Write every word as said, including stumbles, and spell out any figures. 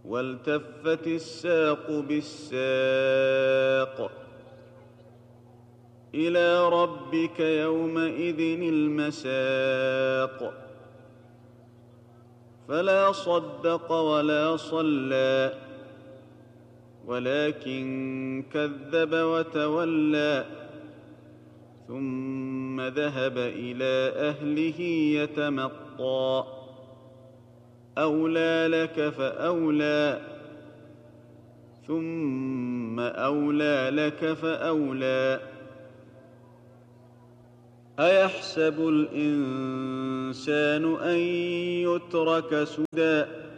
والتفت الساق بالساق إلى ربك يومئذ المساق فلا صدق ولا صلى ولكن كذب وتولى ثم ذهب إلى أهله يتمطى أولى لك فأولى ثم أولى لك فأولى أيحسب الإنسان أن يترك سدى